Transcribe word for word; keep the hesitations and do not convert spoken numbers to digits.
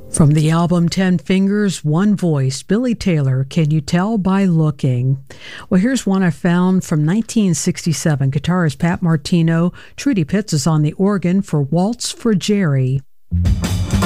From the album Ten Fingers, One Voice, Billy Taylor, Can You Tell by Looking? Well, here's one I found from nineteen sixty-seven. Guitarist Pat Martino. Trudy Pitts is on the organ for Waltz for Jerry.